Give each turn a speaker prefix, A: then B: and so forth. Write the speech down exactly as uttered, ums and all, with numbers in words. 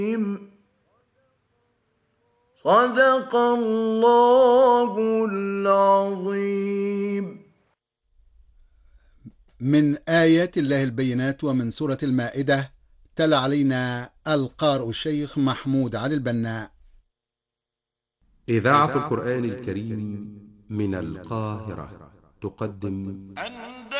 A: صدق الله العظيم.
B: من آيات الله البينات ومن سورة المائدة، تلا علينا القارئ الشيخ محمود علي البناء.
C: إذاعة القرآن الكريم من القاهرة تقدم